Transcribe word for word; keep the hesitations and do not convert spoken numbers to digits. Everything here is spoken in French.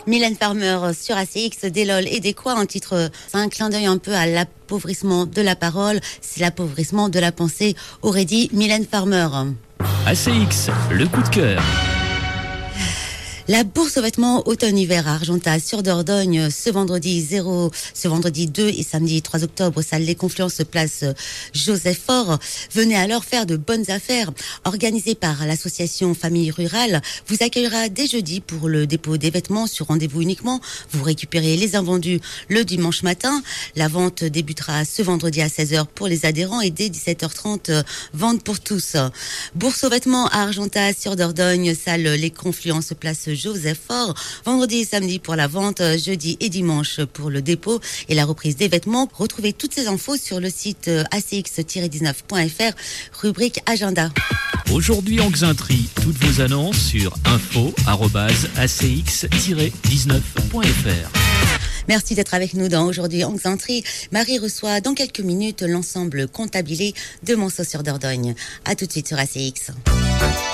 Mylène Farmer sur A C X, des lol et des quoi, un titre, c'est un clin d'œil un peu à l'appauvrissement de la parole, c'est l'appauvrissement de la pensée, aurait dit Mylène Farmer. A C X, le coup de cœur. La bourse aux vêtements automne-hiver à Argentat sur Dordogne ce vendredi zéro, ce vendredi deux et samedi trois octobre, salle Les Confluences, place Joseph Faure. Venez alors faire de bonnes affaires. Organisée par l'association Famille Rurale, vous accueillera dès jeudi pour le dépôt des vêtements sur rendez-vous uniquement. Vous récupérez les invendus le dimanche matin. La vente débutera ce vendredi à seize heures pour les adhérents et dès dix-sept heures trente, vente pour tous. Bourse aux vêtements à Argentat sur Dordogne, salle Les Confluences, place Joseph Faure, vendredi et samedi pour la vente, jeudi et dimanche pour le dépôt et la reprise des vêtements. Retrouvez toutes ces infos sur le site a c x tiret dix-neuf point f r, rubrique agenda. Aujourd'hui en Xainterie, toutes vos annonces sur info arobase a c x tiret dix-neuf point f r. Merci d'être avec nous dans Aujourd'hui en Xainterie. Marie reçoit dans quelques minutes l'ensemble comptabilé de Monceau sur Dordogne. À tout de suite sur A C X.